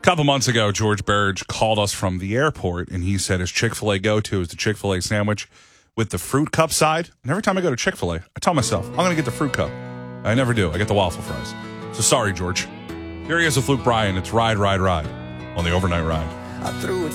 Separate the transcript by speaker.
Speaker 1: couple months ago, George Burge called us from the airport, and he said his Chick-fil-A go-to is the Chick-fil-A sandwich with the fruit cup side. And every time I go to Chick-fil-A, I tell myself, I'm going to get the fruit cup. I never do. I get the waffle fries. So sorry, George. Here he is with Luke Bryan. It's Ride, Ride, Ride on the Overnight Ride.
Speaker 2: I threw it